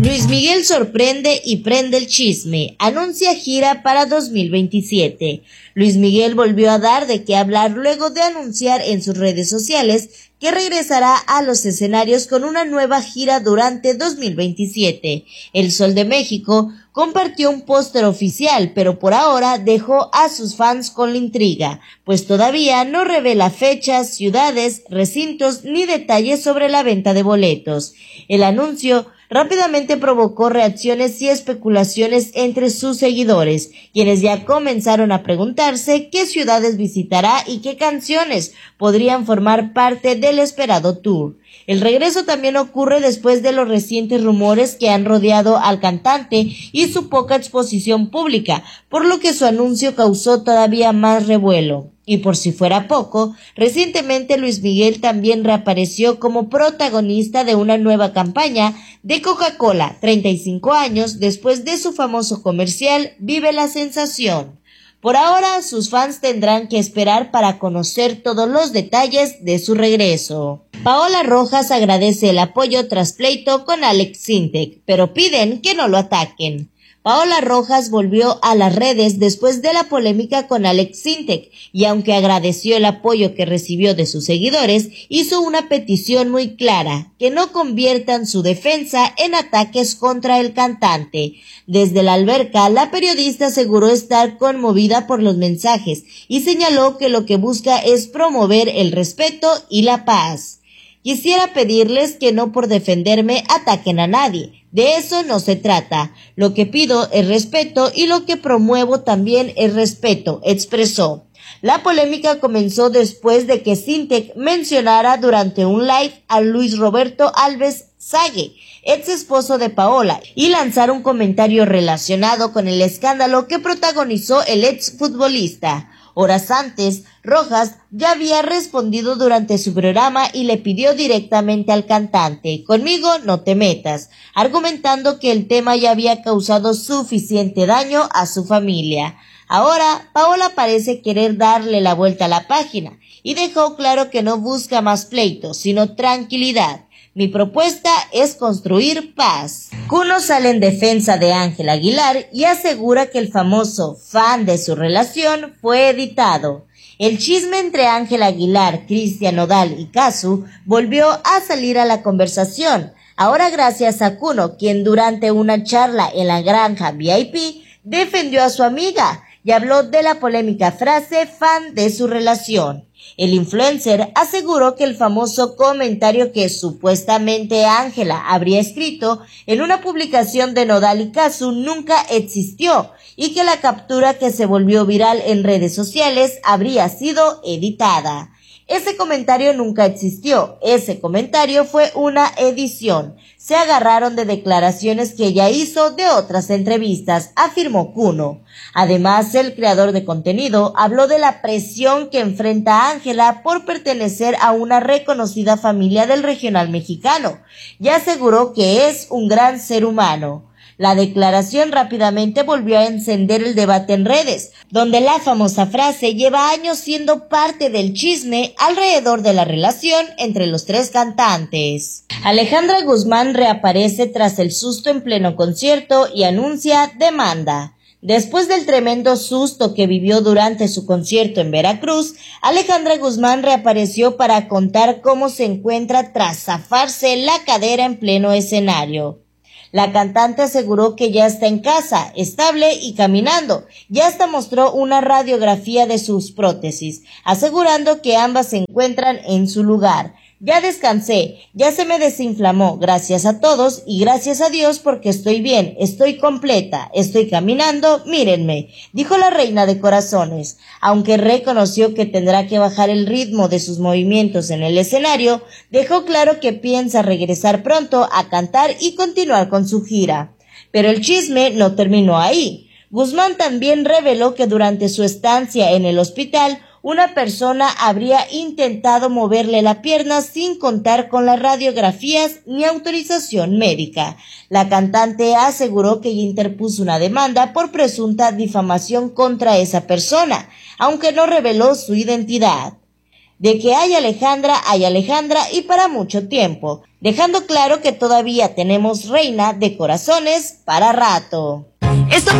Luis Miguel sorprende y prende el chisme, anuncia gira para 2027. Luis Miguel volvió a dar de qué hablar luego de anunciar en sus redes sociales que regresará a los escenarios con una nueva gira durante 2027. El Sol de México compartió un póster oficial, pero por ahora dejó a sus fans con la intriga, pues todavía no revela fechas, ciudades, recintos ni detalles sobre la venta de boletos. El anuncio rápidamente provocó reacciones y especulaciones entre sus seguidores, quienes ya comenzaron a preguntarse qué ciudades visitará y qué canciones podrían formar parte del esperado tour. El regreso también ocurre después de los recientes rumores que han rodeado al cantante y su poca exposición pública, por lo que su anuncio causó todavía más revuelo. Y por si fuera poco, recientemente Luis Miguel también reapareció como protagonista de una nueva campaña de Coca-Cola, 35 años después de su famoso comercial Vive la Sensación. Por ahora, sus fans tendrán que esperar para conocer todos los detalles de su regreso. Paola Rojas agradece el apoyo tras pleito con Alex Sintek, pero piden que no lo ataquen. Paola Rojas volvió a las redes después de la polémica con Alex Sintek y aunque agradeció el apoyo que recibió de sus seguidores, hizo una petición muy clara, que no conviertan su defensa en ataques contra el cantante. Desde la alberca, la periodista aseguró estar conmovida por los mensajes y señaló que lo que busca es promover el respeto y la paz. Quisiera pedirles que no por defenderme ataquen a nadie. De eso no se trata. Lo que pido es respeto y lo que promuevo también es respeto, expresó. La polémica comenzó después de que Sintek mencionara durante un live a Luis Roberto Alves Sague, ex esposo de Paola, y lanzar un comentario relacionado con el escándalo que protagonizó el ex futbolista. Horas antes, Rojas ya había respondido durante su programa y le pidió directamente al cantante, conmigo no te metas, argumentando que el tema ya había causado suficiente daño a su familia. Ahora, Paola parece querer darle la vuelta a la página y dejó claro que no busca más pleitos, sino tranquilidad. Mi propuesta es construir paz. Kuno sale en defensa de Ángel Aguilar y asegura que el famoso fan de su relación fue editado. El chisme entre Ángel Aguilar, Cristian Nodal y Cazzu volvió a salir a la conversación. Ahora gracias a Kuno, quien durante una charla en la granja VIP defendió a su amiga y habló de la polémica frase fan de su relación. El influencer aseguró que el famoso comentario que supuestamente Ángela habría escrito en una publicación de Nodal y Cazzu nunca existió y que la captura que se volvió viral en redes sociales habría sido editada. Ese comentario nunca existió, ese comentario fue una edición. Se agarraron de declaraciones que ella hizo de otras entrevistas, afirmó Kuno. Además, el creador de contenido habló de la presión que enfrenta Ángela por pertenecer a una reconocida familia del regional mexicano y aseguró que es un gran ser humano. La declaración rápidamente volvió a encender el debate en redes, donde la famosa frase lleva años siendo parte del chisme alrededor de la relación entre los tres cantantes. Alejandra Guzmán reaparece tras el susto en pleno concierto y anuncia demanda. Después del tremendo susto que vivió durante su concierto en Veracruz, Alejandra Guzmán reapareció para contar cómo se encuentra tras zafarse la cadera en pleno escenario. La cantante aseguró que ya está en casa, estable y caminando, y hasta mostró una radiografía de sus prótesis, asegurando que ambas se encuentran en su lugar. Ya descansé, ya se me desinflamó, gracias a todos y gracias a Dios porque estoy bien, estoy completa, estoy caminando, mírenme, dijo la reina de corazones. Aunque reconoció que tendrá que bajar el ritmo de sus movimientos en el escenario, dejó claro que piensa regresar pronto a cantar y continuar con su gira. Pero el chisme no terminó ahí. Guzmán también reveló que durante su estancia en el hospital, una persona habría intentado moverle la pierna sin contar con las radiografías ni autorización médica. La cantante aseguró que interpuso una demanda por presunta difamación contra esa persona, aunque no reveló su identidad. de que hay Alejandra y para mucho tiempo, dejando claro que todavía tenemos reina de corazones para rato.